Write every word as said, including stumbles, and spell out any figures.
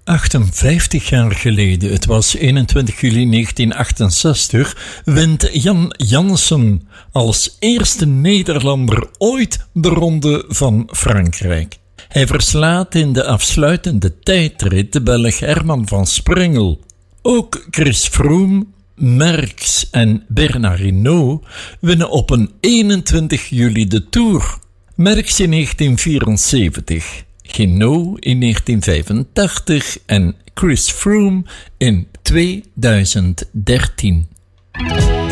achtenvijftig jaar geleden, het was eenentwintig juli negentien achtenzestig, wint Jan Janssen als eerste Nederlander ooit de Ronde van Frankrijk. Hij verslaat in de afsluitende tijdrit de Belg Herman van Sprengel. Ook Chris Froome, Merckx en Bernard Hinault winnen op een eenentwintig juli de Tour. Merckx in negentien vierenzeventig, Hinault in negentien vijfentachtig en Chris Froome in tweeduizend dertien.